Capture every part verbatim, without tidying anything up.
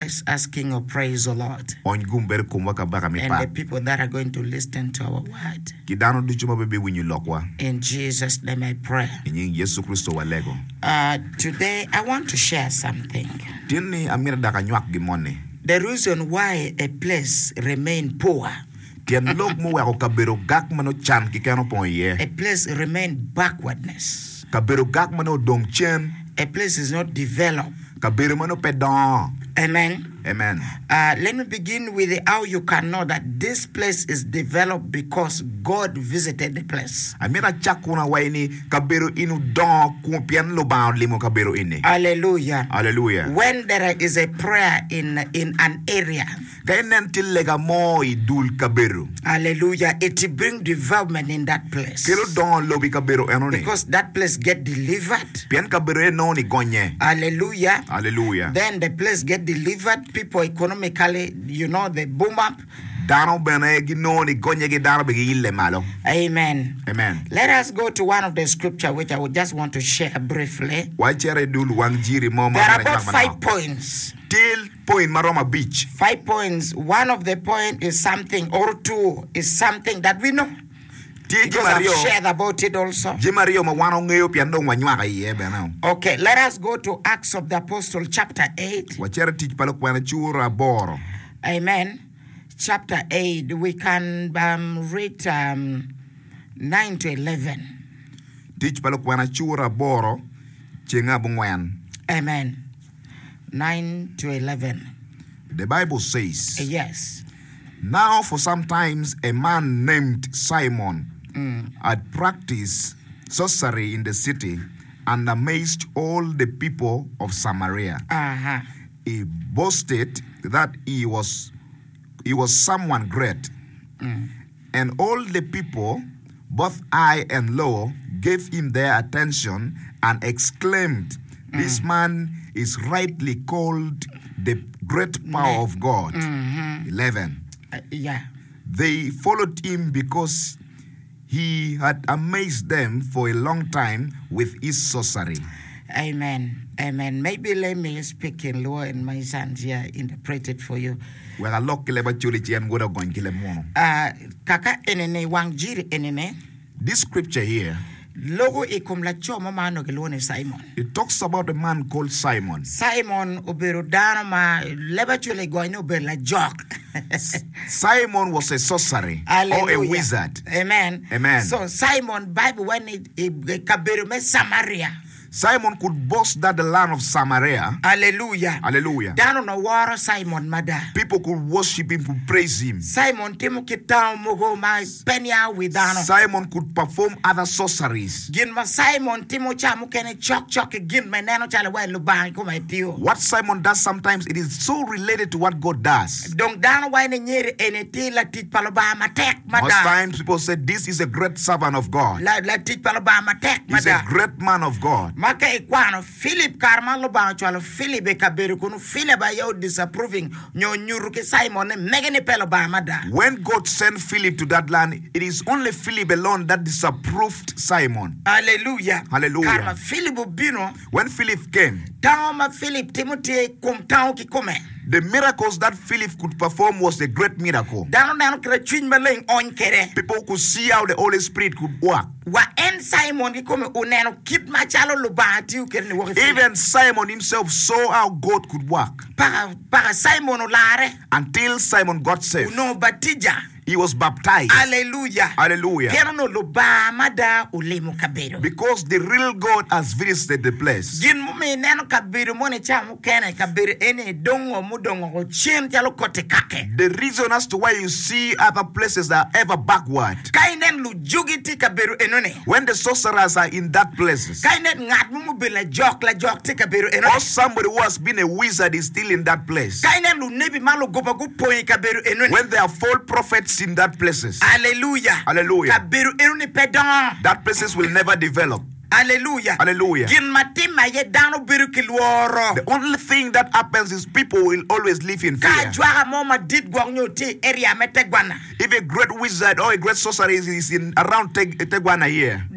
us as King of Praise, O Lord. On gumber kumwaka baka mi And pa. the people that are going to listen to our word. Kidano du chuma bebe winyu lokwa. In Jesus' name I pray. Inyi Yesu Kristo walego. Uh, today I want to share something. Tini amira daka nywak gimone. The reason why a place remain poor. Tien lok mo wako kabero gak mano chan kikano ponye. A place remain backwardness. Kabero gak mano dong chen. A place is not developed. Kabero mano pedon. Amen. Amen. Uh, let me begin with how you can know that this place is developed because God visited the place. Amira chakuna waini kabero inu don kumpian lo baon limo kabero ini. Hallelujah. Hallelujah. When there is a prayer in in an area. Kainen tillega mo idul kabero. Hallelujah. It bring development in that place. Kilo don lobi kabero enoni. Because that place get delivered. Pian kabero enoni gonye. Hallelujah. Hallelujah. Then the place get delivered. People economically, you know, they boom up. Dano bene ginoni gonye ge dano begi ille malo. Amen. Amen. Let us go to one of the scripture which I would just want to share briefly. Wachere dul wangjiri mo There are about five points. Till point maroma beach. Five points. One of the point is something, or two is something that we know. Because I've shared about it also. Okay, let us go to Acts of the Apostle chapter eight. Amen. Chapter eight. We can um, read um, nine to eleven. Amen. nine to eleven. The Bible says, yes. Now for some times a man named Simon Mm. had practiced sorcery in the city and amazed all the people of Samaria. Uh-huh. He boasted that he was he was someone great. Mm. And all the people, both high and low, gave him their attention and exclaimed, mm. This man is rightly called the great power of God. Mm-hmm. eleven. Uh, yeah. They followed him because he had amazed them for a long time with his sorcery. Amen. Amen. Maybe let me speak in low and my sons here interpret it for you. Uh, kaka enene wangjiri enene. This scripture here, logo ikumla choma mano gelone Simon. It talks about a man called Simon. Simon uberudano ma lebachule goino berla jok. Simon was a sorcerer or a wizard. Amen. Amen. So Simon Bible when it kaberume Samaria. Simon could boast that the land of Samaria. Hallelujah. Hallelujah. Down on the water, Simon Mada. People could worship him, could praise him. Simon Timokita Mogo my penya with Dano. Simon could perform other sorceries. Gin ma Simon Timocha Mukene chok chok again my nano chala wa luban ko my tio. What Simon does sometimes it is so related to what God does. Don't down why ne nyere eneti la tit paloba matek mada. Most times people say this is a great servant of God. La la tit paloba matek mada. He's a great man of God. Maka ekwano Philip Carmelo Banchalo Philip Ekaberukuno Philip ayo disapproving nyo nyuruke Simon megane pelo mada. When God sent Philip to that land, it is only Philip alone that disapproved Simon. Hallelujah. Hallelujah. Karma Philip Bino. When Philip came, Taoma Philip Timothy kum tao ki come. The miracles that Philip could perform was a great miracle. People could see how the Holy Spirit could work. Even Simon himself saw how God could work. Until Simon got saved. He was baptized. Hallelujah. Hallelujah. Because the real God has visited the place. The reason as to why you see other places that are ever backward. When the sorcerers are in that places. Or somebody who has been a wizard is still in that place. When there are false prophets in that places. Hallelujah. Hallelujah. That places will never develop. Hallelujah. Hallelujah. The only thing that happens is people will always live in fear. If a great wizard or a great sorcerer is in around Tegwana here,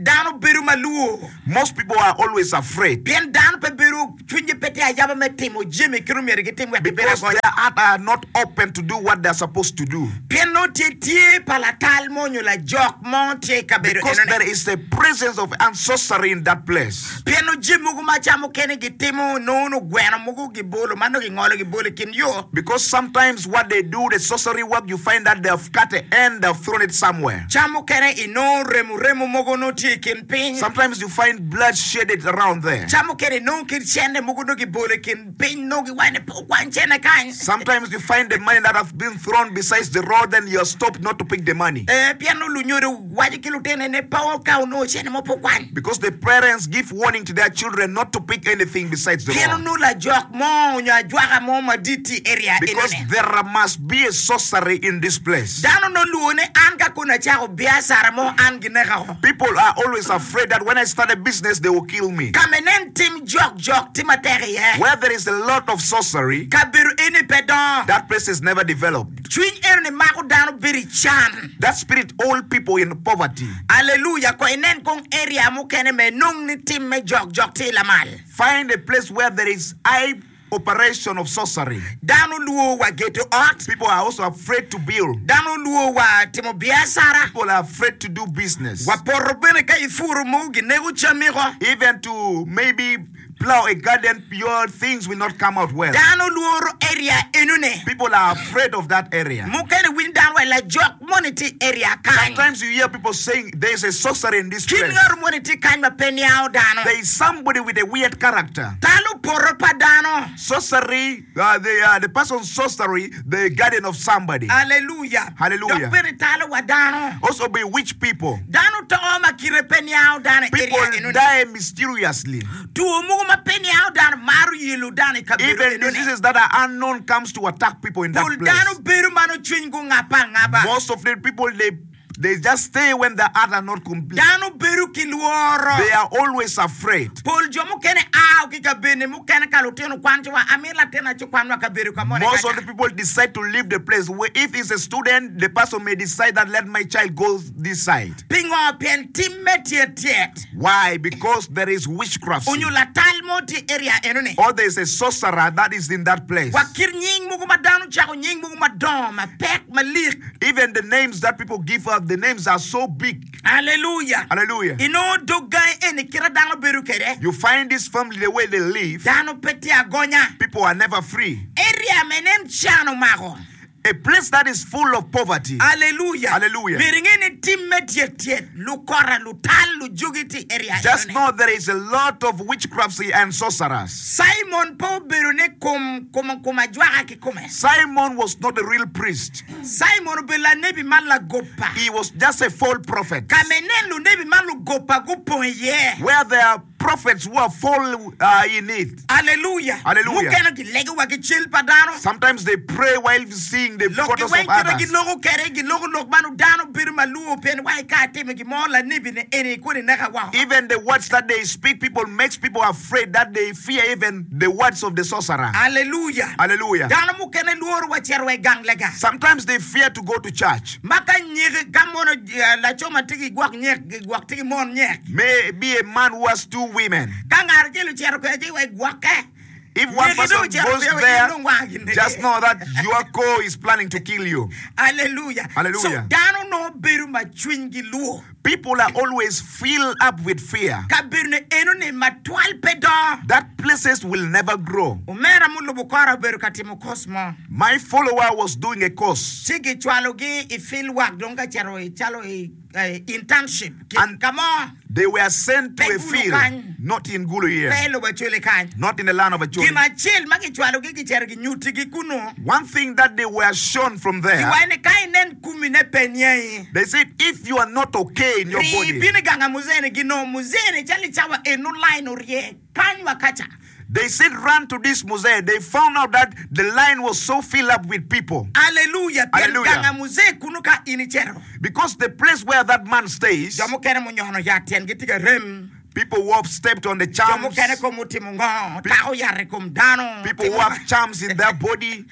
dano beru maluo. Most people are always afraid Pien dano pe beru chunje pete ayaba metimo jeme kirumere gitimo because bebere their heart are not open to do what they're supposed to do. Pien no tie palatal monyo la jok monte kaberu Because there is a presence of and sorcery in that place. Pien no jimu kuma chamo kene gitimo no no gwena mugu gibolo mano gingolo gibolo kin yo. Because sometimes what they do, the sorcery work, you find that they have cut an end, they have thrown it somewhere. Chamo kene ino remu remu mogo no tie kin pin. Sometimes you find blood shedded around there. Chamo kene no kin chende mugu no gibolo kin pin no giwane po kwan chene kan. Sometimes you find the money that has been thrown besides the road, and you're stopped not to pick the money. Eh pien no lunyoro waji kilutene ne pa ka no chene mo po kwan. Because the parents give warning to their children not to pick anything besides the Pien road. no la jok mo nya jwaga mo maditi area Because inone. there must be a sorcery in this place. Dano no luone anga kuna chako biasara mo anginega ho. People are always afraid that when I start a business, they will kill me. Kamenen tim jok jok timateri ye. Where there is a lot of sorcery, Kabiru ini pedon. that place is never developed. Twin erne mako dano biri chan. That spirit, all people in poverty. Hallelujah. Ko inen kong area mo kene me nung ni tim me jok jok ti la mal. Find a place where there is high operation of sorcery. Dano luo wa geto art. People are also afraid to build. Dano luo wa timo biasara. People are afraid to do business. Wa porobene ka ifuru mo ginegu chamiro. Even to maybe plow a garden, your things will not come out well. Dano luo area enune. People are afraid of that area. Mo kene win down wa la jok monity area kan. Sometimes you hear people saying there is a sorcery in this place. Kingar monity kan ma peniao dano. There is somebody with a weird character. Talo poropa dano. Sorcery, uh, the uh, the person's sorcery, the guardian of somebody. Hallelujah. Hallelujah. Dokpere talo wa dano. Also bewitch people. Dano to oma kire peniao dano People area enune. die mysteriously. Tu mugu ma peniao dano maru yilu dano kabiru Even enune. diseases that are unknown comes to attack people in that Pul dano place. beru mano chwingu ngapa ngaba. Most of the people, they they just stay when the others are not complete. Dano beru kiluoro. They are always afraid. Pol jomo kene au kika bene mu kene kaluteno kwanjwa amila tena chukwanwa kabiru kamone. Most of the people decide to leave the place. Where if it's a student, the person may decide that let my child go this side. Pingo pen timme tiet tiet. Why? Because there is witchcraft. Unyula talmoti area enune. Or there is a sorcerer that is in that place. Wakir nying mugu madanu chako nying mugu madom ma pek ma lik. Even the names that people give up, the names are so big. Hallelujah. Hallelujah. Ino dogai eni kira dano beru kere. You find this family the way they live, Dano peti agonya. people are never free. Area menem chano mago. A place that is full of poverty. Hallelujah. Hallelujah. Miringeni timme tiet tiet. Lukora lutal lujugiti area. Just enune. know there is a lot of witchcraft and sorcerers. Simon po berune kum kum kumajwa ki kume. Simon was not a real priest. Simon bela nebi mala gopa. He was just a false prophet. Kamenelu nebi malu gopa gupo ye. Where there are prophets who are fall uh, in it. Hallelujah. Hallelujah. Mukena ki lege wa ki chill padano. Sometimes they pray while seeing the Loki photos of wenkera ki others. logo kere ki logo log manu dano birma luo pen wa ka teme ki mola nebi ne ene kuni naka wa. Even the words that they speak, people makes people afraid that they fear even the words of the sorcerer. Hallelujah. Hallelujah. Dano mukene luo wa cherwe gang lega. Sometimes they fear to go to church. Maka nyege gamono la choma tiki guak nyek guak tiki mon nyek. Maybe a man who has two women. Kangar jelu chero ko je we guake. If one Nyege person do chero goes ko there, no wagi. just know that your co is planning to kill you. Hallelujah. Hallelujah. So dano no beru ma chwingi luo. People are always filled up with fear. Kabirne eno ne matwal pedon. That places will never grow. Umera mulu bukara beru katimu kosmo. My follower was doing a course. Sigi chwalogi ifil wak donga chero i chalo i uh, internship. And Come on. They were sent to a Pegulu field, kan. not in Gulu here, Pelo bachule kan. not in the land of a children. Gima chill magi chwalogi ki chero ki nyuti ki kuno. One thing that they were shown from there, Iwane kai nen kumi ne penye. they said, if you are not okay in your body, Bini ganga muzene gino muzene chali chawa enu line urie kanywa kacha. they said, run to this museum. They found out that the line was so filled up with people. Hallelujah. Hallelujah. Ganga muze kunuka inichero. Because the place where that man stays, Jamu kene munyono ya tien gitiga rem. people who have stepped on the Jamu charms, kene ko muti mungo. Tao yare kum dano. people who have charms in their body.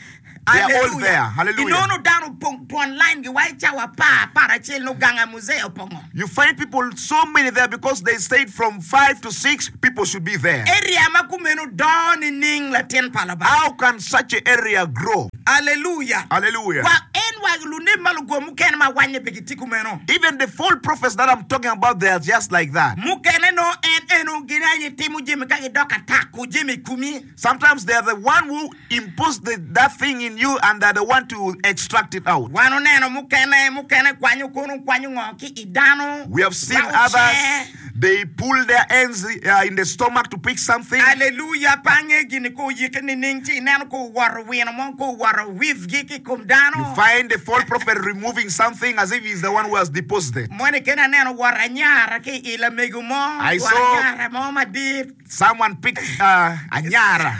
They are all there. Hallelujah. Inono dano pong tuan line gi wai chawa pa para chel no ganga museo pongo. You find people, so many there, because they stayed from five to six, people should be there. Area makumeno don ning la ten palaba. How can such an area grow? Hallelujah. Hallelujah. Wa en wa lune malugo mukene ma wanye pekiti kumeno. Even the false prophets that I'm talking about, they are just like that. Mukene no en enu ginaye timu jimi kage doka taku jimi kumi. Sometimes they are the one who imposed the, that thing in you, and they're the one to extract it out. Wano neno mukene mukene kwanyu kunu kwanyu ngoki idano. We have seen others, they pull their ends uh, in the stomach to pick something. Hallelujah. Pange gini ko yikini ningchi neno ko war wino mon ko war wif giki kum dano. You find the false prophet removing something as if he's the one who has deposited. Mwene kena neno war anyara ki ila megumo. I saw someone pick uh, a nyara.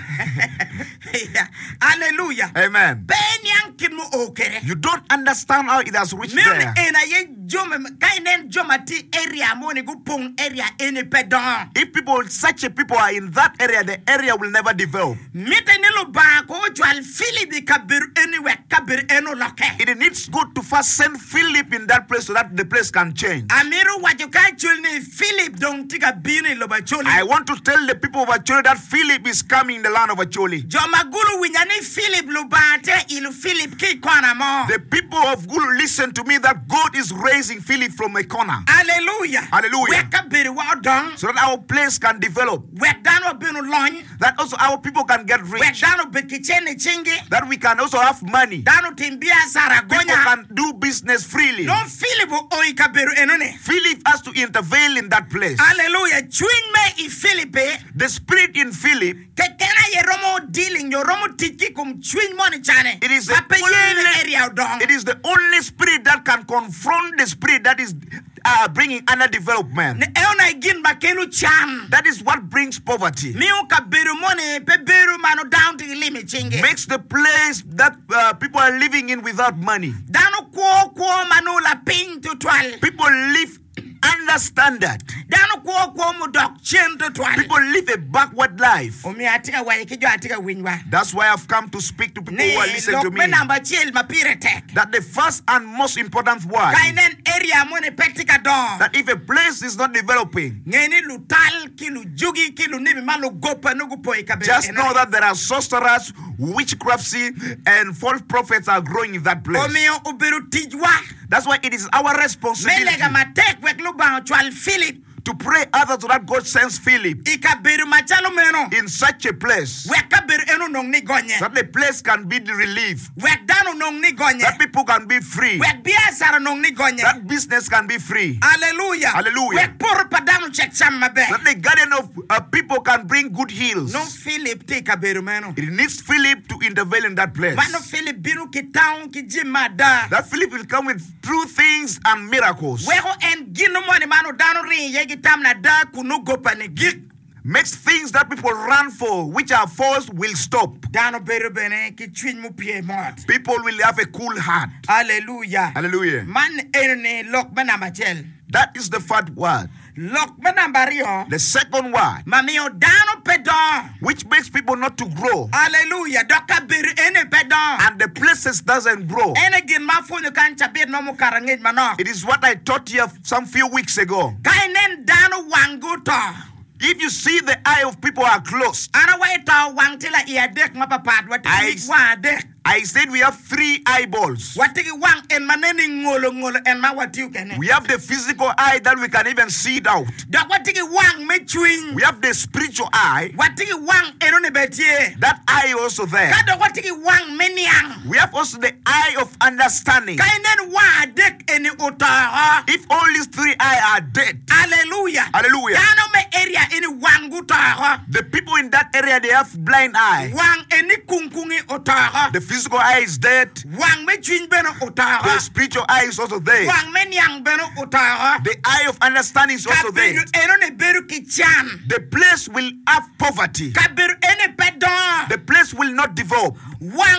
Hallelujah. Amen. Benyang kinu okere. You don't understand how it has reached there. Ena ye jome kainen jomati area moni gupung area ene pedon. If people, such a people are in that area, the area will never develop. Mite nilo banko jual Philip kabir anywhere kabir eno loke. It needs God to first send Philip in that place so that the place can change. Amiru wajuka chulni Philip don tiga bini loba choli. I want to tell the people of Acholi that Philip is coming in the land of Acholi. Jomagulu winyani Philip lubate ilu Philip ki kwana mo. The people of Gulu listen to me that God is raising Philip from a corner. Hallelujah. Hallelujah. Weka biri wa dong. So that our place can develop. Wekdano binu loin. That also our people can get rich. Wekdano bekichene chingi. That we can also have money. Dano timbia People Saragonya. can do business freely. No Philip oi kabiru enone. Philip has to intervene in that place. Hallelujah. Chwin me I Philippe. The spirit in Philip, Kekena ye romo dealing yo romo tiki kum chwin money chane. it is the Pape only, ye area dong. it is the only spirit that can confront the spirit that is uh, bringing underdevelopment. Ne eona igin bakelu cham. That is what brings poverty. Miu kabiru money pe biru mano down to the limit chinge. Makes the place that uh, people are living in without money. Dano kuo kuo mano la pin to twal. People live under standard. Dano kuo kuo mu dok chen to twal. People live a backward life. Omi atika wa ikijo atika winwa. That's why I've come to speak to people Ne who are listening to me. lokme namba chil mapire tek. That the first and most important word, Kainen area money petika don. that if a place is not developing, Ngeni lutal kilu jugi kilu nibi malo gopa nugu po ikabe. just know that there are sorcerers, witchcrafty, and false prophets are growing in that place. Omi ubiru tijwa. That's why it is our responsibility Melega matek wek luba chwal Philip. to pray others so that God sends Philip Ikabiru machalo meno. in such a place Wekabiru enu nong ni gonye. that the place can be relieved, Wek dano nong ni gonye. that people can be free, Wek biasara nong ni gonye. that business can be free, Hallelujah. Hallelujah. Wek pur padamu chek chama be. that the garden of uh, people can bring good heals. No Philip te kabiru meno. It needs Philip to intervene in that place. Mano Philip biru ki town ki jimada. That Philip will come with true things and miracles. Weko en gino money mano dano rin yegi tam na da kunu gopa ne gik. Makes things that people run for, which are false, will stop. Dano beru bene ki chwin mu pie mot. People will have a cool heart. Hallelujah. Hallelujah. Man ene lok mana machel. That is the third word. Lok mana bario. The second word, Mamio dano pedon. which makes people not to grow, Hallelujah. Doka biru ene pedon. and the places doesn't grow. Ene gin mafunyo kan chabit no mu karangit manok. It is what I taught you some few weeks ago. Kainen dano wanguto. If you see the eye of people are closed, Ana waita wangtila iadek mapapad I- watiki wadek. I said we have three eyeballs. Watiki wang en maneni ngolo ngolo en ma watiu kene. We have the physical eye that we can even see it out. Dok watiki wang me chwing. We have the spiritual eye, Watiki wang enone betie. that eye also there. Kado watiki wang meniang. We have also the eye of understanding. Kainen wadek eni utaha. If all these three eyes are dead, Hallelujah. hallelujah, Kano me area eni wangu utaha. the people in that area, they have blind eye. Wang eni kungkungi utaha. The physical eye is dead. Wang me chwing beno The utaha. spiritual eye is also there. Wang meniang beno utaha. The eye of understanding is also there. Kabiru enone beru kichan. The place will have poverty. Kabiru ene pedon. The place will not develop. Wang wa ene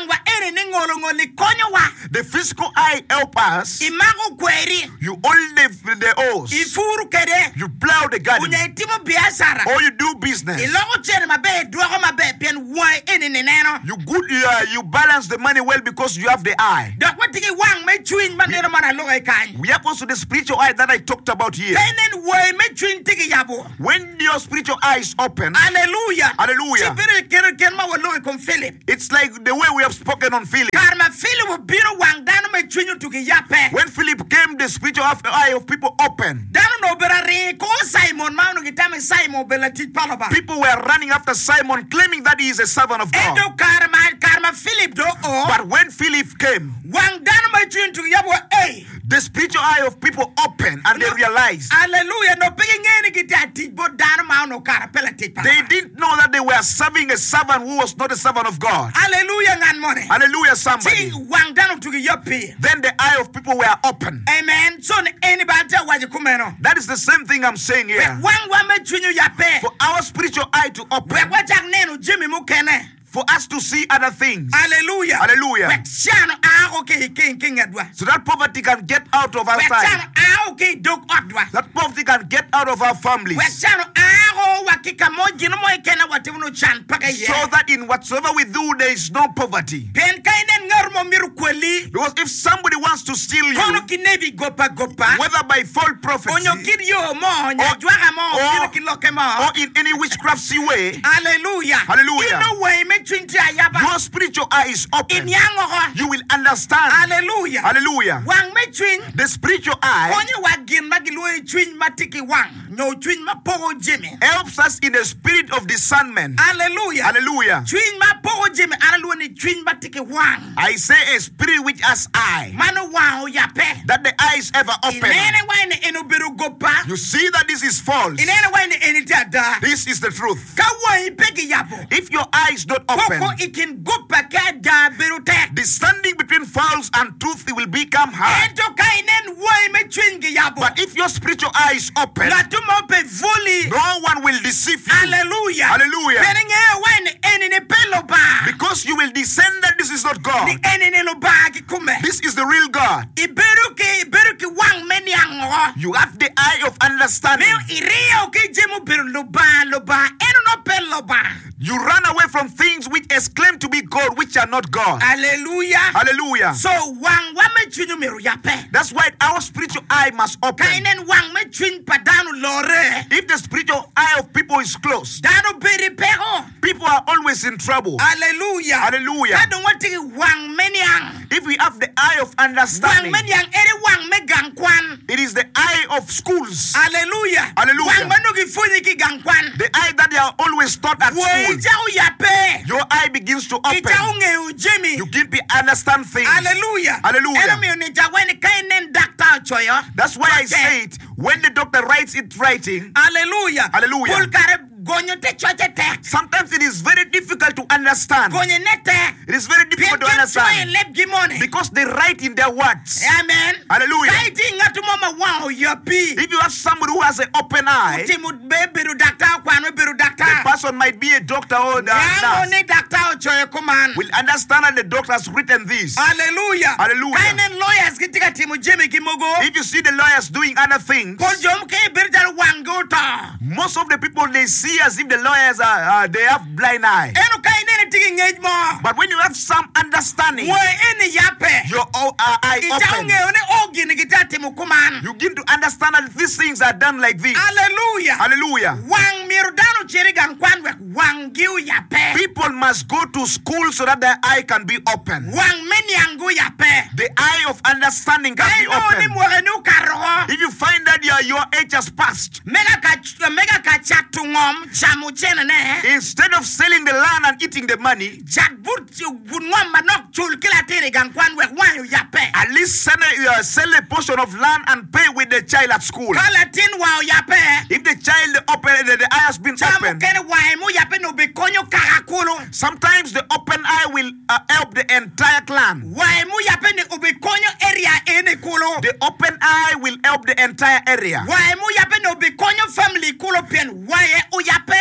wai ni ngolo ngoli konyo wa. The physical eye help us. Imago kweri. You hold the, the oars. Ifuru kede. You plow the garden. Unya itimo biashara. Or you do business. Ilogo chere mabe duago mabe pian wai eni neneno. You good. Uh, you balance the money well because you have the eye. Dok watiki wang me chwin manero mana logo ikany. We have also the spiritual eye that I talked about here. Kainen wai me chwin tiki yabo. When your spiritual eye is open, hallelujah, hallelujah. Chibiri kero ken ma walo ikon Philip. It's like the way we have spoken on Philip. Karma Philip biro wang dano me chwin tuki yape. When Philip came, the spiritual eye of people open. Dano no berare ko Simon mauno kitame Simon belati paloba. People were running after Simon, claiming that he is a servant of God. Edo karma karma Philip do o. But when Philip came, wang dano me chwin tuki yabo eh. The spiritual eye of people opened and they realized. Hallelujah. No picking any kitati but dano mauno kara pelati paloba. They didn't know that they were serving a servant who was not a servant of God. Hallelujah ngan mone. Hallelujah somebody. Wang dano tuki yopi. Then the eye of people were open. Amen. So anybody waji kumeno. That is the same thing I'm saying here. Wang wa me chwin yape. For our spiritual eye to open. Wajak nenu Jimmy mukene. For us to see other things. Hallelujah. Hallelujah. So that poverty can get out of our side. That poverty can get out of our families. So that in whatsoever we do, there is no poverty. Because if somebody wants to steal you, whether by false prophecy or, or, or in any witchcrafty way, hallelujah. Hallelujah. Your spiritual eye is open. You will understand. Hallelujah. Hallelujah. The spiritual eye helps us in the spirit of discernment. Hallelujah. Hallelujah. I say a spirit which has eye. That the eye is ever open. You see that this is false. This is the truth. If your eye is not open, the standing between false and truth will become hard. But if your spiritual eye is open, no one will deceive you. Hallelujah. Hallelujah. Because you will discern that this is not God. This is the real God. You have the eye of understanding. You run away from things which exclaim to be God, which are not God. Hallelujah. Hallelujah. So wang wame chwinyu miru yape. That's why our spiritual eye must open. Kainen wang me chwin padanu lore. If the spiritual eye of people is closed, danu beripego. People are always in trouble. Hallelujah. Hallelujah. I don't want to wang menyang. If we have the eye of understanding, wang menyang eri wang megangkwan. It is the eye of schools. Hallelujah. Hallelujah. Wang manugi funyi ki gangkwan. The eye that they are always taught at school. Your eye begins to open. You begin to understand things. Hallelujah. Hallelujah. That's why I say it. When the doctor writes it writing. Hallelujah. Hallelujah. Sometimes it is very difficult to understand. It is very difficult to understand. Because they write in their words. Amen. Hallelujah. If you have somebody who has an open eye, the person might be a doctor or a nurse. Will understand that the doctor has written this. Hallelujah. Hallelujah. If you see the lawyers doing other things, most of the people they see as if the lawyers are uh, they have blind eye. But when you have some understanding, your uh, eye open. You begin to understand that these things are done like this. Hallelujah. Hallelujah. People must go to school so that their eye can be open. The eye of understanding can be open. If you find that your, your age has passed, instead of selling the land and eating the money, at least sell a, uh, sell a portion of land and pay with the child at school. If the child open, the, the eye has been opened, sometimes the open eye will uh, help the entire clan. The open eye will help the entire area. Because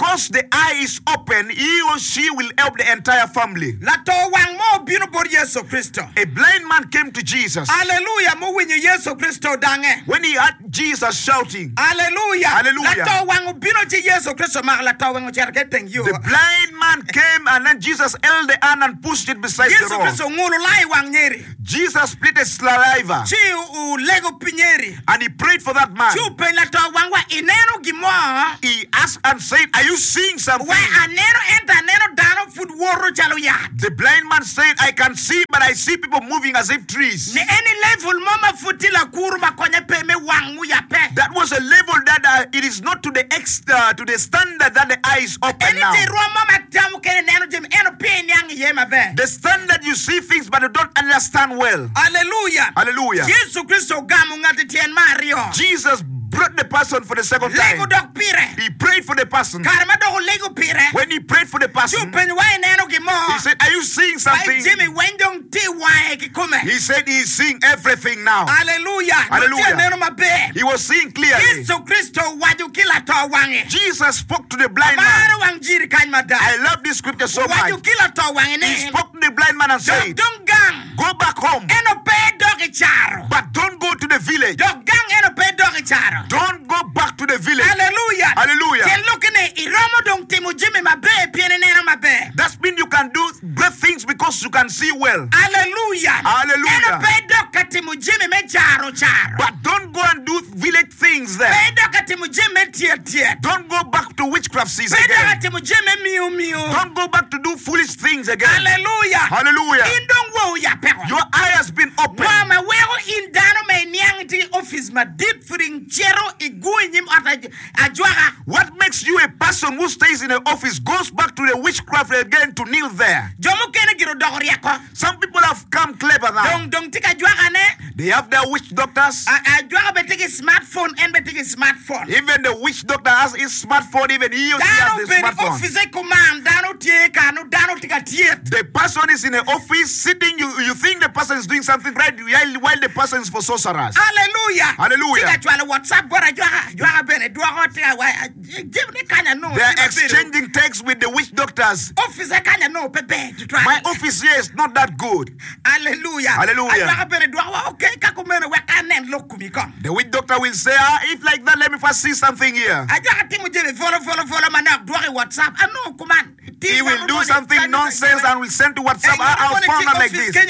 because the eye is open, he or she will help the entire family. La to wang mo bino bor Yesu Kristo. A blind man came to Jesus. Hallelujah, mo winyo Yesu Kristo dange. When he heard Jesus shouting, Hallelujah. Hallelujah. La to wang bino chi Yesu Kristo mag la to wang cherke teng you. the blind man came and then Jesus held the hand and pushed it beside Yesu the road. Kristo ngulu lai wang nyeri. Jesus split his saliva Chi u lego pinyeri. and he prayed for that man. Chu pen la to wang wa ineno gimo. He asked and said, are you seeing something? Wa aneno enta aneno dano food woro chalo ya. The blind man said, I can see, but I see people moving as if trees. Ni any level mama futila kuru makonye pe me wangu ya pe. That was a level that uh, it is not to the extra, to the standard that the eye is open Any now. te ruwa mama tamu kene neno jem eno pe nyang yema be. The standard you see things but you don't understand well. Hallelujah. Hallelujah. Yesu Kristo gamu ngati tien Mario. Jesus brought the person for the second Lego time. dok pire. He prayed for the person. Karma dok lego pire. When he prayed for the Chu person, pen wa neno gimo. he said, are you seeing Pai something? Jimmy wendong ti wa ki kume. He said he is seeing everything now. Hallelujah. Hallelujah. Neno mabe. He was seeing clearly. Yesu Kristo waju kila to wange. Jesus spoke to the blind man. Mara wang jiri kany mada. I love this scripture so Waju much. kila to wange He ne. spoke to the blind man and Dok said, dong gang. go back home, Eno pe dogi charo. but don't go to the village. Dok gang eno pe dogi charo. Don't go back to the village. Hallelujah. Hallelujah. Tell lukene iromo dong timu jimi mabe piene neno mabe. That means you can do great things because you can see well. Hallelujah. Hallelujah. Eno pe doka timu jimi me charo charo. But don't go and do village things there. Pe doka timu jimi tiet tiet. Don't go back to witchcraft season Pe doka again. timu jimi miu miu. Don't go back to do foolish things again. Hallelujah. Hallelujah. Indong wo ya peko. Your eye has been opened. Mama wego indano me niang ti office ma dit fring chero igui nyim ata ajwaga. What makes you a person who stays in the office goes back to the witchcraft again to kneel there? Jomu kene giro dogori yako. Some people have come clever now. Dong dong tika jwaga ne. They have their witch doctors. A jwaga betiki smartphone en betiki smartphone. Even the witch doctor has his smartphone. Even he also Dano has the peni smartphone. office command dano tie kanu dano tika tiet. The person is in the office sitting. You you think the person is doing something right while, while the person is for sorcerers. Hallelujah. Hallelujah. Tika chwala WhatsApp bora jwaga jwaga bene dwago tika wa jibne kanya no. They are exchanging texts with the witch doctors. Office kanya no pepe to try. My office here is not that good. Hallelujah. Hallelujah. Ajwaga bene dwago okay kakumene wekanen lokumi kom. The witch doctor will say, ah, if like that, let me first see something here. Ajwaga timu jebe follow follow follow manak dwagi WhatsApp. Ano kuman. He will do something nonsense and will send to WhatsApp. I, I'll found out like this.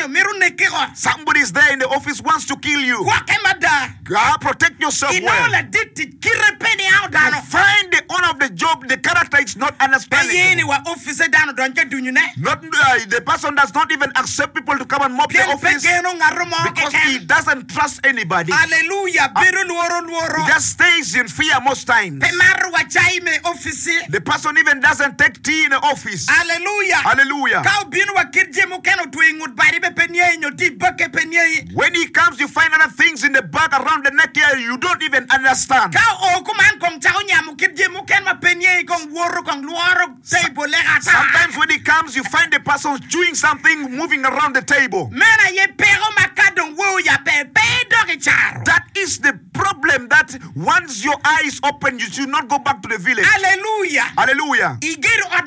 Somebody is there in the office wants to kill you. Ah, protect yourself well. You find the owner of the job, the character is not understanding. Not uh, the person does not even accept people to come and mop the office because he doesn't trust anybody. Hallelujah. He just stays in fear most times. The person even doesn't take tea in the office. Hallelujah. Hallelujah. When he comes, you find other things in the back around the neck here you don't even understand. Sometimes when he comes, you find the person chewing something moving around the table. That is the problem, that once your eyes open, you should not go back to the village. Hallelujah. Hallelujah. You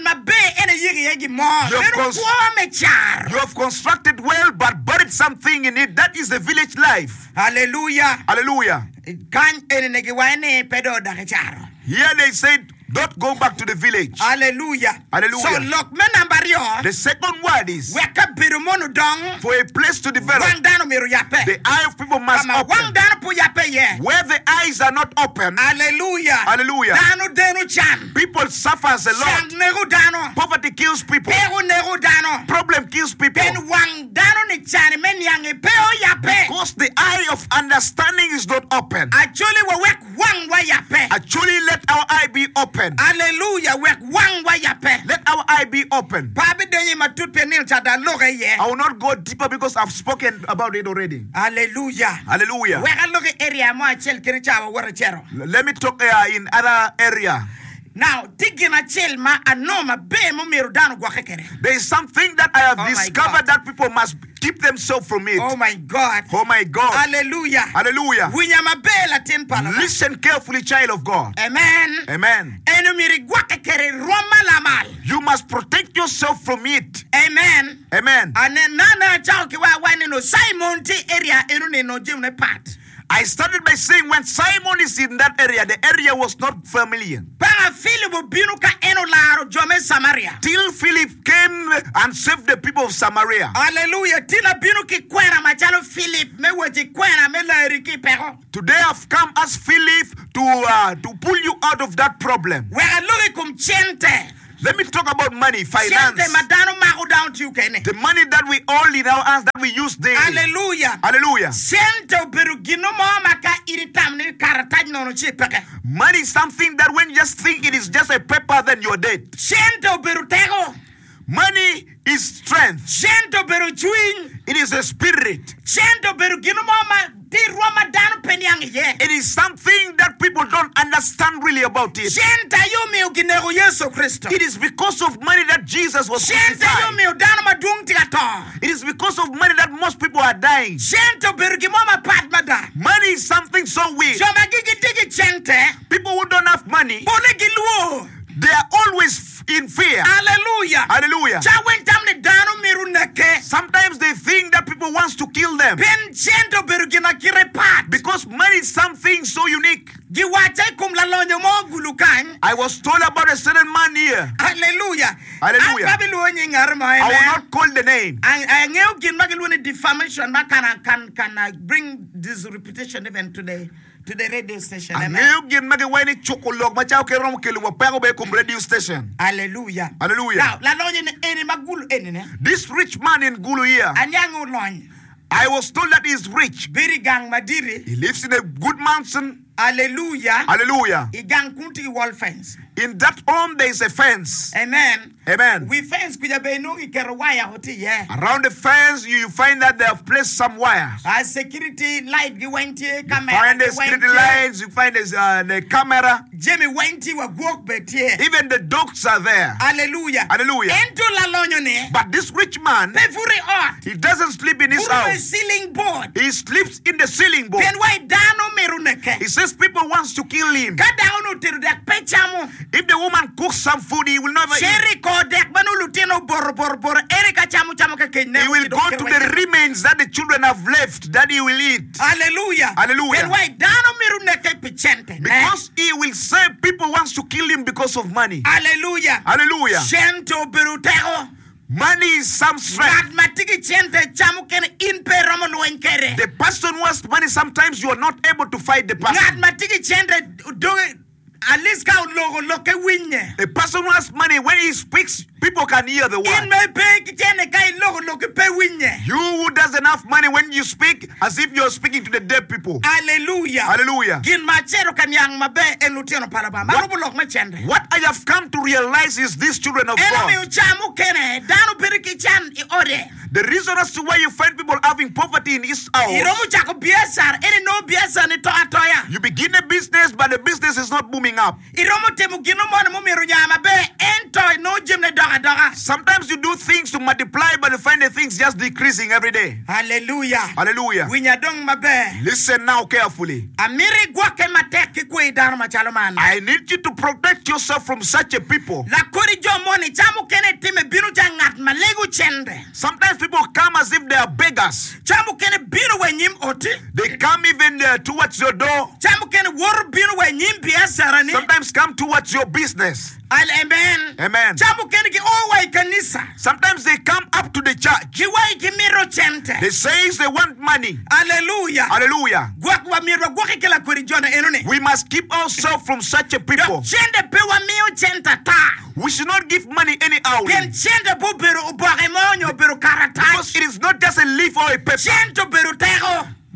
have, cons- you have constructed well but buried something in it. That is the village life. Hallelujah. Hallelujah. Here they said, don't go back to the village. Hallelujah. Hallelujah. So look, me number yo. The second word is dong. for a place to develop. The eye of people must open. Where the eyes are not open, hallelujah. Hallelujah. Dano deno chan. People suffers a lot. Dano. Poverty kills people. Dano. Problem kills people. Ben wang dano ni chan men yang peo yape. Because the eye of understanding is not open. Actually we work wang wa yape. Actually, let our eye be open. Hallelujah. Work wang wa yape. Let our eye be open. Pabi denye matut penil chada loge ye. I will not go deeper because I've spoken about it already. Hallelujah. Hallelujah. Weka loge area mo achel kiri chawa wara chero. Let me talk uh, in other area. Now, tigina chelma anoma be mo meru dano gwa kekere. There is something that I have Oh my discovered God. that people must keep themselves from it. Oh my God. Oh my God. Hallelujah. Hallelujah. Winya mabela tin pala. Listen carefully, child of God. Amen. Amen. Enu miri gwake kere roma lamal. You must protect yourself from it. Amen. Amen. Ane nana chao ki wa wani no Simon ti area enu ni no jim ne pat. I started by saying when Simon is in that area, the area was not familiar. Para Philip binu ka eno laro jome Samaria. Till Philip came and saved the people of Samaria. Hallelujah. Tina binu ki kwena machalo Philip me weji kwena me la riki pero. Today I've come as Philip to uh, to pull you out of that problem. Wega lugi kum chente. Let me talk about money, finance. Chente madano mago down to you kene. The money that we all in our hands that we use daily. Hallelujah. Hallelujah. Chente beru gino mo maka iritam ni karataj nono chipeke. Money is something that when you just think it is just a paper, then you're dead. Chente beru tego. Money is strength. Chente beru chwin. It is a spirit. Chente beru gino mo ma di roma dano penyang ye. It is something that people don't understand really about it. Chente yo mi uginero Yesu Kristo. It is because of money that Jesus was Chente yo crucified. mi udano madung tigato. It is because of money that most people are dying. Chente beru gimo ma padmada. Money is something so weird. Joma gigi digi chente. People who don't have money, Bone giluo. they are always in fear. Hallelujah. Hallelujah. Chawen tamne dano miru neke. Sometimes they think that people wants to kill them Ben chente beru gina kirepat. because money is something so unique. Giwache kum la lonyo mo gulukan. I was told about a certain man here. Hallelujah. Hallelujah. Ang kabiluo nyi ngarmo, I will amen. not call the name. Ang ang ngeo gin magiluo defamation ma can can can uh, bring this reputation even today to the radio station, And amen. you get magi weni chokolog macha ke rom kelu mo pego be kum radio station. Hallelujah. Hallelujah. Now, la lonyo ne eni magulu eni ne. This rich man in Gulu here, Anyang ulony. I was told that he is rich. Birigang madiri. He lives in a good mansion. Hallelujah. Hallelujah. Igang kunti wall fence. In that home there is a fence. Amen. Amen. We fence kuja beno ikero wire hoti yeah. Around the fence, you find that they have placed some wires. A security light gi wenti You camera. find the gi security wenti. lines, you find the, uh, the camera. Jimmy wenti wa guok betie. Even the dogs are there. Hallelujah. Hallelujah. Ento la lonyo ne. But this rich man, Pe furi ot. he doesn't sleep in his Furi house. ceiling board. He sleeps in the ceiling board. Pen wai dano meru neke. He says people wants to kill him. Kada unu tiru dek pechamu. If the woman cooks some food, he will never eat. Sherry ko dek banu lutino bor bor bor. Erika chamu chamu ke kenya. He will go to the remains that the children have left that he will eat. Hallelujah. Hallelujah. Pen wai dano meru neke pichente. Because he will say people wants to kill him because of money. Hallelujah. Hallelujah. Shento berutego. Money is some strength. Matiki chente chamu kene in pe romo luenkere. The person who has money, sometimes you are not able to fight the Ngat person. matiki chente do at least ka logo loke winye. The person who has money, when he speaks, people can hear the In word. me pe chene kai logo loke pe winye. You who doesn't have money, when you speak, as if you're speaking to the dead people. Hallelujah. Hallelujah. Gin machero kanyang mabe elutino palaba. Marubo lok me chende. What I have come to realize is these children of Enemy God. uchamu kene dano periki chan i ore. The reason as to why you find people having poverty in East house, Iromu chako biasar. Eni no biasar ni toa toya. you begin a business, but the business is not booming up. Iromu temu gino mo na mumiru nyama be ento no jim ne doga doga. Sometimes you do things to multiply, but you find the things just decreasing every day. Hallelujah. Hallelujah. Winya dong mabe. Listen now carefully. Amiri gwake mateki kwe dano machalo man. I need you to protect yourself from such a people. La kuri jo moni chamu kene time binu jangat malegu chende. Sometimes people come as if they are beggars. Chamu kene binu we nyim oti. They come even uh, towards your door. Chamu kene wor binu we nyim biasara ni. Sometimes come towards your business. Amen. Amen. Chamu kene ki owa ikanisa. Sometimes they come up to the church. Kiwa ikimiro chente. They say they want money. Hallelujah. Hallelujah. Gwak wa miro gwake kila kuri jona enone. We must keep ourselves from such a people. Chende pewa miyo chenta ta. We should not give money anyhow. Ken chende bu beru ubore monyo beru karata. Because it is not just a leaf or a paper. Chento beru tego.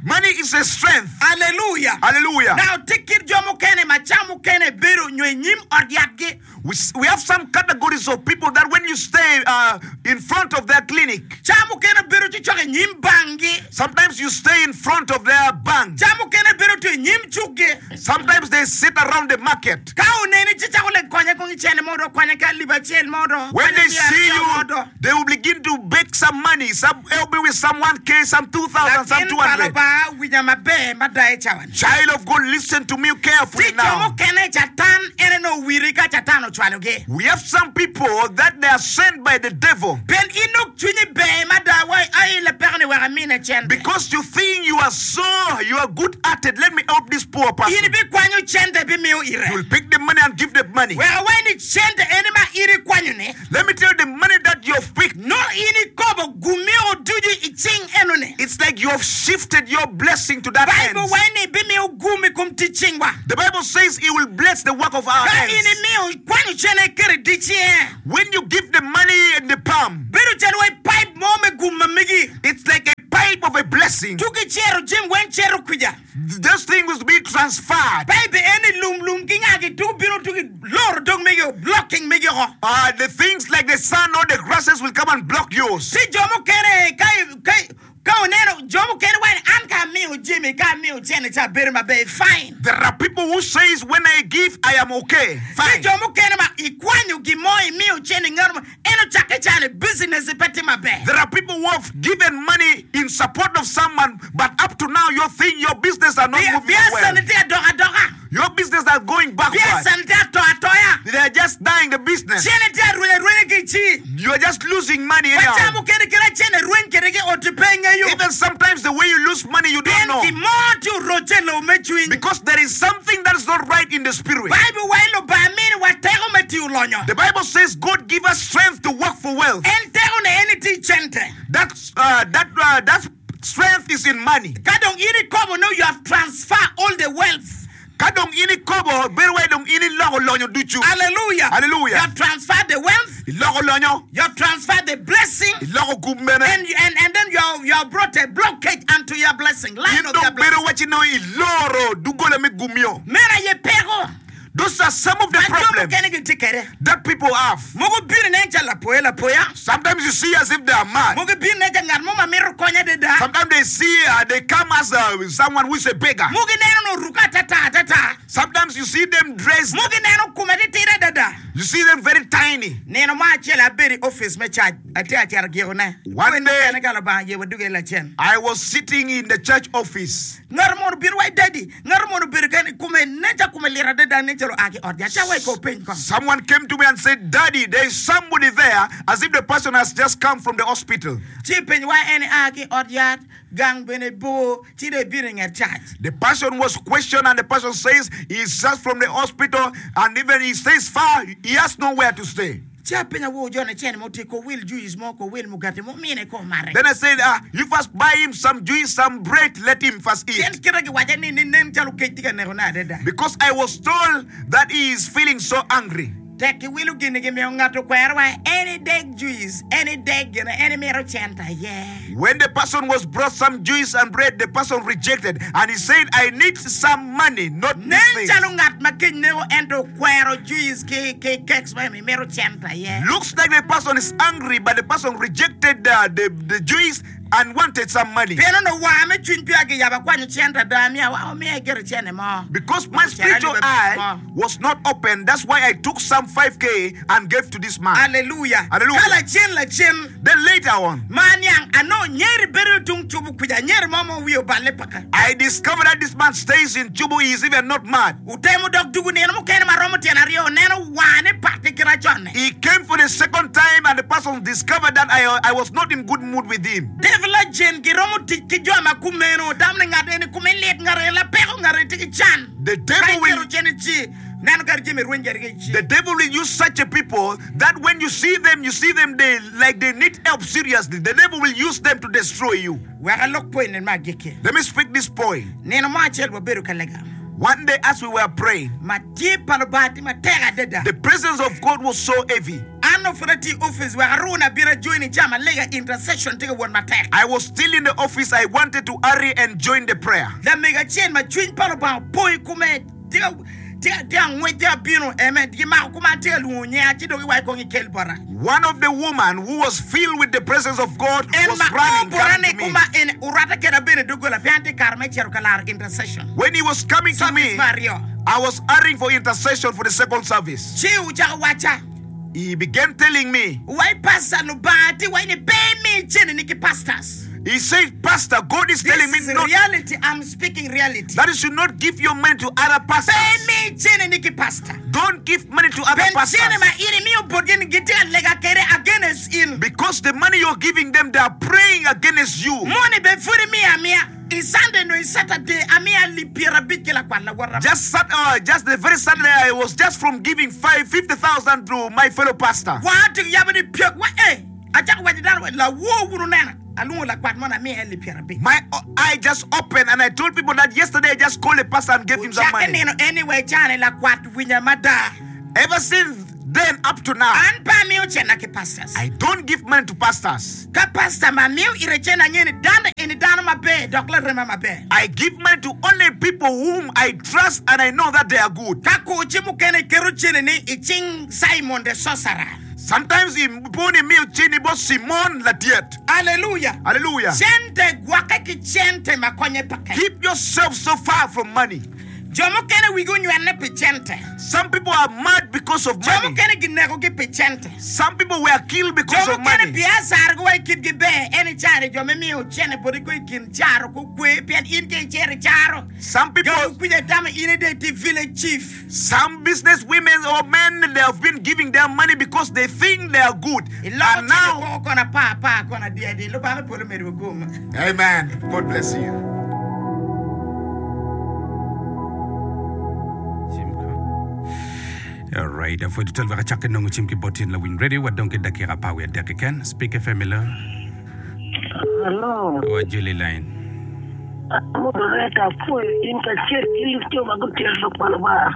Money is a strength. Hallelujah. Hallelujah. Now take it jomo kene machamu kene beru nyim ordiatge. We, s- we have some categories of people that when you stay uh, in front of their clinic, Chamu kene beru chichoke nyim bangi. sometimes you stay in front of their bank. Chamu kene beru tu nyim chuge. Sometimes they sit around the market. Kau neni chichakule kwanye kongi chene modo kwanye ka liba chel modo. When kwanye they biya see biya you, modo. they will begin to beg some money. Some help me with some one K, some two thousand, some Lakin two hundred. kalaba winyama be madai chawan. Child of God, listen to me carefully Ti now. jomo kene chatan ene no wirika chatano chwaluge. We have some people that they are sent by the devil Ben inuk chunyi be madawai ay le perne wera mine chende. because you think you are so, you are good at it. Let me help this poor person. Ini bi kwanyu chende bi miu ire. You will pick the money and give the money. Wera wani chende ene ma iri kwanyu ne. Let me tell you the money that you have picked. No ini kobo gumio duju iching enu ne. It's like you have shifted your blessing to that Bible end. wani bi miu gumi kum tichingwa. The Bible says he will bless the work of our Ka hands. ini miu kwanyu chene kere dichie. When you give the money in the palm, Biru chene wai pipe mo me gumma migi. it's like a pipe of a blessing. Tuki chero jim wen chero kuja. This thing was being transferred. Baby any lum lum kingagi tu biru tuki lor dong migi blocking migi ho. Uh, the things like the sun or the grasses will come and block yours. Si jomo kere kai kai kau neno jomo kere wani anka miu jimmy ka miu chene cha biru ma be fine. There are people who says when I give, I am okay. Si Fine. jomo kere ma ikwanyu gimoi miu chene ngarmo eno chake chane business peti ma be. There are people who have given money in support of someone, but up to now your thing, your business are not moving Biasa well. ni dia doga doga. Your business are going backward. Biasa ni dia toa toya. They are just dying the business. Chene dia ruye ruye kichi. You are just losing money anyhow. Wachamu kere kere chene ruye kere ke otupenge yu. Even sometimes the way you lose money, you don't Benti know. motu roche lo mechuin. Because there is something that is not right in the spirit. Bible wailo ba mini watego meti ulonyo. The Bible says God give us strength to work for wealth. Entego ne eniti chente. That's uh, that uh, that strength is in money. Kadong iri kobo no you have transferred all the wealth. Kadong ini kobo berwe dong ini logo lonyo duchu. Hallelujah. Hallelujah. You have transferred the wealth. Logo lonyo. You have transferred the blessing. Logo kumbene. And, you, and, and then you have, you have brought a blockage unto your blessing. Line of your Don't blessing. better what you know iloro dugole me gumio. Mera ye pego. Those are some of the Majomo problems kene ki tikere. that people have. Mogo biri nencha la poya la poya. Sometimes you see as if they are mad. Mogo biri nencha ngar mo mamiru konya de da. Sometimes they see uh, they come as uh, someone who is a beggar. Mogo neno no ruka tata tata. Sometimes you see them dressed. Mogo neno kumedi tire da da. You see them very tiny. Neno ma chela biri office me charge. Ati ati argiro ne. One day- Kene kala ba ye waduge la chen. I was sitting in the church office. Ngar mo biri wai daddy. Ngar mo biri kene kume nencha kume lira de da nencha lo agi ordia. Cha wai ko pen kom. Someone came to me and said, Daddy, there is somebody there, as if the person has just come from the hospital. Chi pen wai ene agi ordia. Gang bene bo. Chi de biri ngar charge. The person was questioned, and the person says he's just from the hospital, and even he stays far, he has nowhere to stay. Cha penya wo jone chen mo te ko will juice mo ko will mugate mo mine ko mare. Then I said, ah, you first buy him some juice, some bread, let him first Chen eat. kira ki waja ni ni nem chalu ke diga ne na de da. Because I was told that he is feeling so angry. Teki wilu gini gi mi ngato kwerwa any day juice any day gina any mero chenta yeah. When the person was brought some juice and bread, the person rejected, and he said, I need some money, not Nen this thing. chalu ngat makin ne ento kwero juice ke ke keks wa mi mero chenta yeah. Looks like the person is angry, but the person rejected uh, the, the juice and wanted some money. Pero no wa me twin pia ge yaba kwanyu chenta da mi wa o me gere chene mo. Because my spiritual eye was not open, that's why I took some five K and gave to this man. Hallelujah. Hallelujah. Kala chen la chen. Then later on, Manyang ano nyeri beru tung chubu kuja nyeri momo wio bale paka. I discovered that this man stays in Chubu. He is even not mad. Utemu dog dugu neno mo kene maromo tiana rio neno wane pate kira chone. He came for the second time, and the person discovered that I, I was not in good mood with him. Devla jen ki romo tiki jwa makumeno damne ngade ni kumelet ngare la peko ngare tiki chan. The devil will The the devil will use such a people that when you see them, you see them they like they need help seriously. The devil will use them to destroy you. Let me speak this point. One day as we were praying, the presence of God was so heavy. I was still in the office. I wanted to hurry and join the prayer. One of the women who was filled with the presence of God was running, coming to me. When he was coming to me, I was hurrying for intercession for the second service. He began telling me, he said, Pastor, God is telling me not, reality. I'm speaking reality. that you should not give your money to other pastors. Don't give money to other pastors. Because the money you're giving them, they are praying against you. Just sat, uh, just the very Saturday, I was just from giving five fifty thousand to my fellow pastor. My uh, I just opened and I told people that yesterday I just called a pastor and gave him some money. Ever since then up to now, I don't give money to pastors. I give money to only people whom I trust and I know that they are good. Sometimes in Boni Mil Chinibo Simon Latiet. Hallelujah. Hallelujah. Keep yourself so far from money. Some people are mad because of money. Some people were killed because of money. Some people, some business women or men, they have been giving their money because they think they are good. And now, amen. God bless you. All right, for the twelve hour check in on Chimki Botin La Win Radio, what don't get the Kira Power Dekican, speak a family. Hello. What Julie Line? Moderator, for in the chat, you still a good deal of Palaba.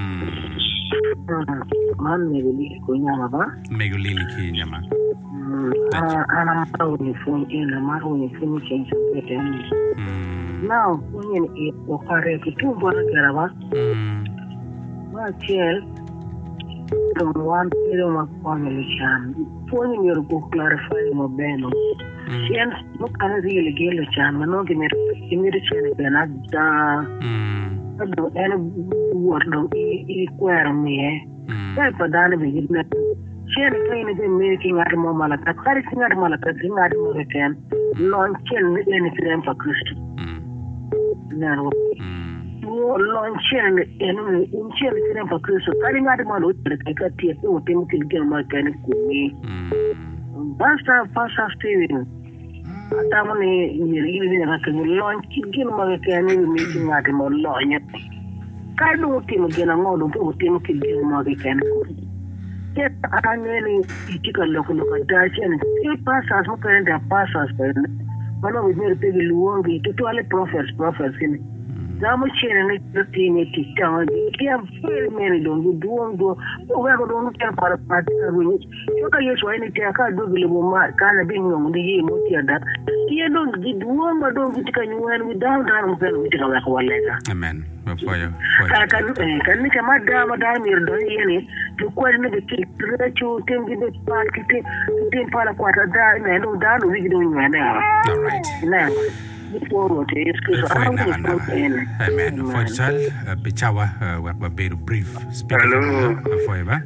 Man, maybe Kunyama. Megulili Kinyama. And I'm probably in a maroon finishing it. Now, when you operate two Bonagara, my child. One freedom of family sham. Pulling your book clarifying my band. Yes, look at really get a charm and not give me immediately and I don't any word of equal me. That's a done with it. She had a train is making at a moment, a carrying at a moment, a thing at a moment, launch anything for Christian. Now, launch and in Chile for Christian, carrying out a model, I got the Timothy mechanic with me. Pastor, Pastor Steven, Tamani, you launch, give him a mechanic meeting at him or launch. I don't think again a model to Timothy mechanic. Yes, I really take a look at that and say, pastors, who can their pastors, one of the very big Luongi, to toilet prophets, prophets in Zamuchin and the team at the town. They have very many don't do one go, whoever don't care for a part of it. You can use any take a double mark, kind of being on the game with that. You don't get one, but don't get anyone without them, with a one letter. Amen. For you. I can make a madam, madam, you're doing to quite the kid, to think in the park, to think for a quarter down, and no down, we doing right now. All right. Now, before it is, Amen. For child, Pichawa, a bit of brief speaking for you.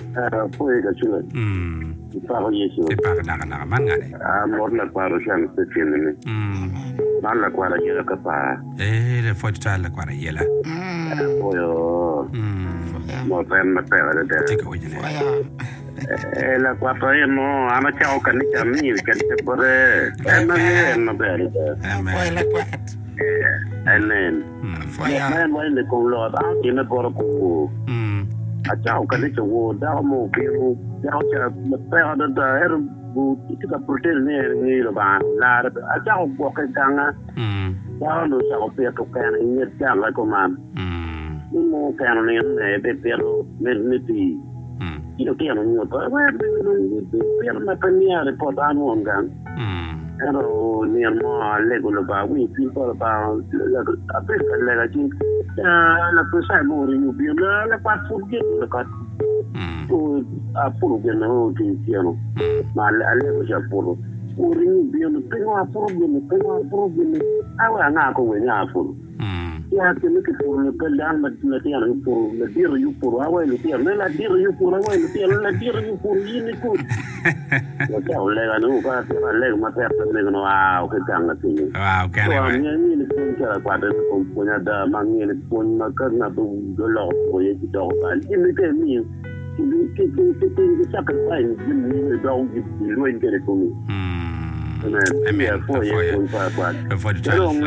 Hmm. The Parana Mangane. I'm not like Parashan fifteen. Not like what I hear a capa. Eh, the fourth child, like what I yell. For your more than my parent. Take away. Eh, like what I am, I'm a chow can eat a meal, can you put it? I'm a very Amen. and then, man, when they come out, I'm in a bottle. A chow can eat a wood, down more people, down the parent of the air boot, it's a protein near about a chow walking down, down to South Pier to can eat down like a man. mo kano ni ne be pero me ti io che non io poi per me per mia report anu ngan ero ni mo lego lo ba wi pi po ba la a per le la chi la cosa mo ri io bi la la pa fu che la ka tu a puro che no ti siano ma alle ko ja puro uri ni bi no tengo a puro bi no tengo a puro bi no awa nga ko we nga puro ya que me que por le pelean la la tía no por le tiro yo por agua y le tiro no la tiro yo por agua y le tiro la tiro yo por y ni ku lo que le ganó para le mate a le no ah o que tanga ti wow que ne ni ni ku que la cuadra con puña da mangi ni pon ma carna do do lo o ye ti do ba y me que mi que que que que saca pa ni ni do y lo en que le comi Amen. For you. For the child.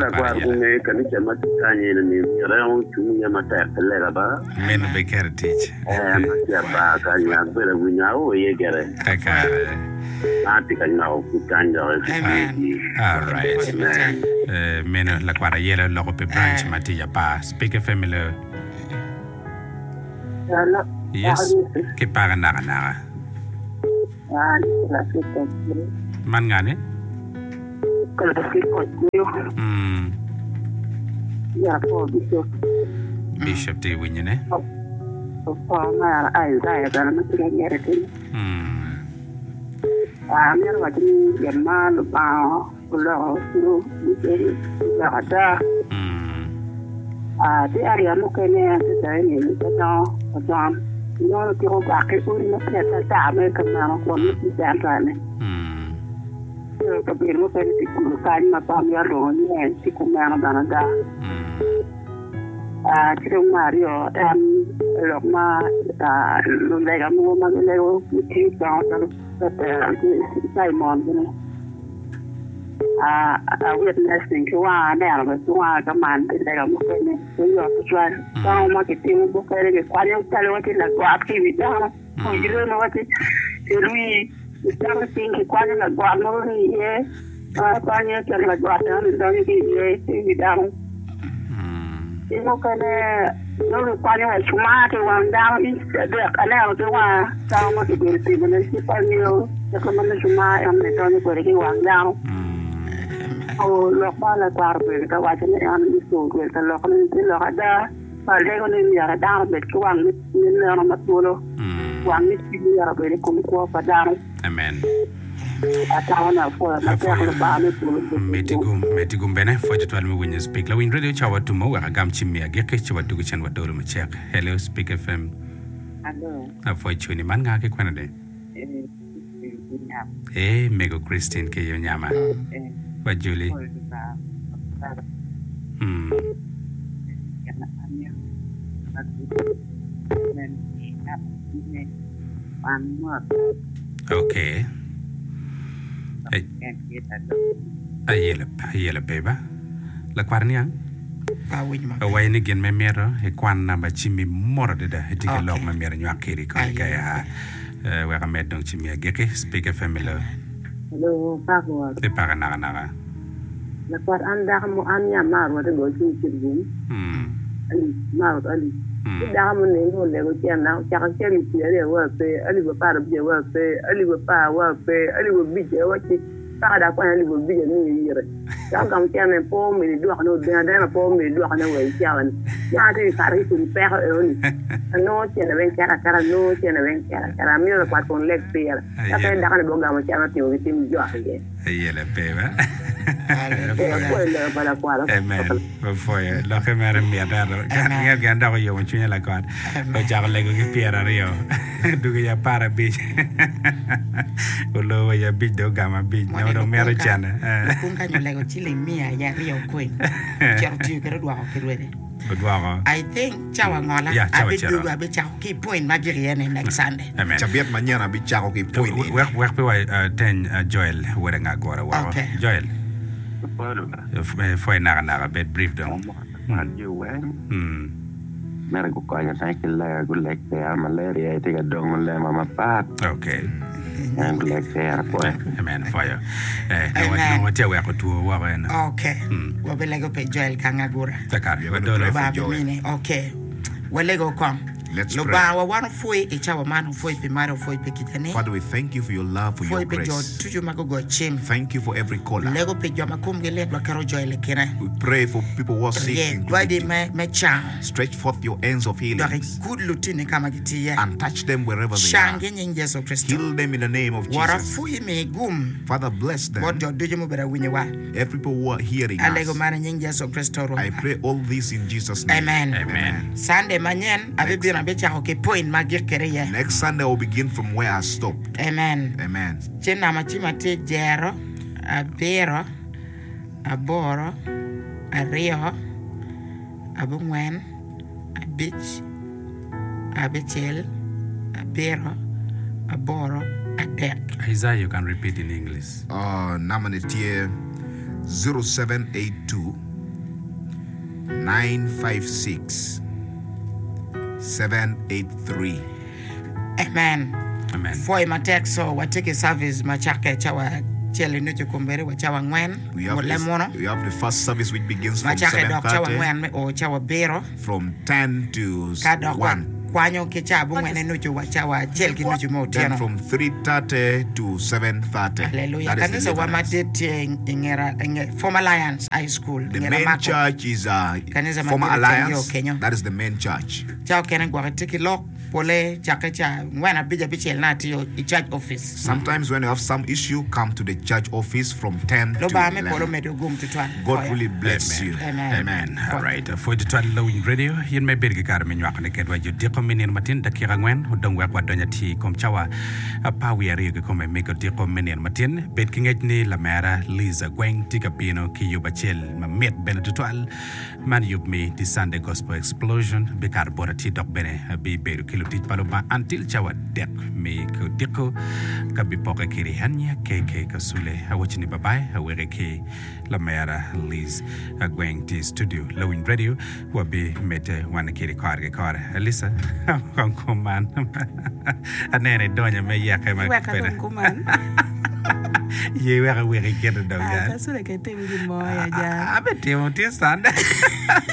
Men be care teach. All right. Men la quara yela logo pe branch matia pa. Speak a family. Yes. Ke para na na. Man ngane? Hmm. Yeah, for Bishop. Bishop de Winyane. Oh, my eyes, I have done nothing yet. Hmm. I'm never watching your man about below through the Hmm. Ah, the area looking at the day, the dawn, John. You know, to go back, it wouldn't have said that American man for me to stand. Hmm. Kabir mo pwede si kumukain mapamya roon yan, si kumana banada. Ah, Chirong Mario, um, Lokma, ah, Lulega mo maglego, Chirong Brown, Simon, you know. Ah, a witnessing to one, and was one command, Lega mo pwede, so you have to try. Now, marketing, book, and the quality of television, like what we done, you don't know what it is. Estaba sin que cuando la guardo y eh cuando que la guardo entonces que eh cuidado y no que no lo cuando es sumate cuando y de canal que va estamos que el tipo de español que como no suma en entonces por aquí cuando o lo para guardo que va a tener un uso que lo que lo ada para luego ni ya dar de que van ni no más solo One is to are very cool for down. Amen. A town of four, Metigum, Metigum Bene, for the twelve when you speak. Low in radio chawa to Moa, Gamchimia, Gekich, what do we and what do we check? Hello, Speak F M. Hello. A fortune manga, Canada. Eh, Mego Christine, Kayama. What Julie? Hmm. Okay. A yellow, a yellow paper. La Quarnian? Away again, my mirror, a quan number chimmy more than a ticket log my mirror in your kitty. Where I met Don Chimmy Geke, speak a family. Hello, Papa. The Paranara. The part under Anya Mar, what a go to room. Hmm. Mar Ali. Diamond name will never can now. Can tell you the work, a little part of your work, a little power work, a little bit, what you start up when a little bit a new year. Some come can and form me, do no then a form me, do no way, Sharon. Not if I could pair only. A note and a bank character, a note and a bank character, a mirror part on leg fair. That's why I'm going to charity with him again. A yellow paper. Amen. For you, look at me, I can't get you when you like God. But I like to Pierre Rio. Do your para beach. Below your big dog, I'm beach. No, no, Mary Jana. Lego chilling me, I got real queen. You could walk already. I think Chawangola, I will do a bit of keep point Magirian next Sunday. Amen. Chabiat Manana be Chaco keep point. Where do I ten Joel wearing a go? Joel. For another bit brief down. Hmm. Medical coin, cycle, good leg there, malaria, I take a dong and lamb on my part. Okay. And good leg there, boy. Amen. Fire. I know what you were to work. Okay. We'll be like a Joel Kangagura. The car, you were doing Okay. Walego come. Let's pray. Father, we thank you for your love, for your grace. Thank you for every caller. We pray for people who are sick. Stretch forth your hands of healing and touch them wherever they are. Heal them in the name of Jesus. Father, bless them. Every people who are hearing us, I pray all this in Jesus' name. Amen. Amen. Sunday manyan, Next Sunday will begin from where I stopped. Amen. Amen. Chena machimate jero, abero, aboro, ario, abungwen, abich, abichel, abero, aboro, adek. Isaiah, you can repeat in English. Uh, Namanetier zero seven eight two nine five six seven eight three. Amen. Amen. For my text, so what take a service, Machaka Chawa, Cheli Nutu Kumbere, Wachawa Ngwen, we have the, we have the first service which begins from seven thirty or Chawa Bero from ten to one. Then from three thirty to seven thirty. Hallelujah. That is the Former Alliance High School. The main church is uh, Former Alliance. That is the main church. Sometimes when you have some issue, come to the church office from ten to eleven. God really bless you. Amen. Amen. All right. For the twelve Lowing Radio, you may be the Carmen Yakan where you decominion Martin, the Kirangwen, who don't work what Donati, Comchawa, a Power Riga come and make a decominion Martin, Betking Etni, La Mara, Lisa, Gwang, Tigapino, Kiyubachel, Mamit Beneditual, Man Yub me, the Sunday Gospel Explosion, Bekar Borati Dok Bene, a be Beru Paloma until Chawa Dek me Kudiko Kabipoka Kiri Hanya Keke Kasule Awachini Babai Awereke Lamera Liz Agwang T Studio Lowing Radio Wabi Mete Wanakiri Karga Kar Elisa Konkuman Anene Donya Mayaka Kuman. You were a very good dog. That's what I can tell you more. I bet you want to stand.